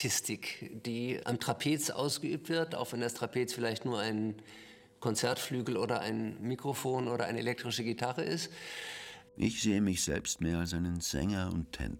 Artistik, die am Trapez ausgeübt wird, auch wenn das Trapez vielleicht nur ein Konzertflügel oder ein Mikrofon oder eine elektrische Gitarre ist. Ich sehe mich selbst mehr als einen Sänger und Tänzer.